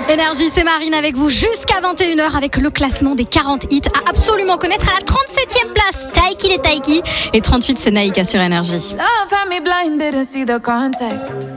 Énergie, c'est Marine avec vous jusqu'à 21h avec le classement des 40 hits à absolument connaître. À la 37e place, Taiki les Taiki. Et 38, c'est Naïka sur Énergie. Love had me blind, didn't see the context.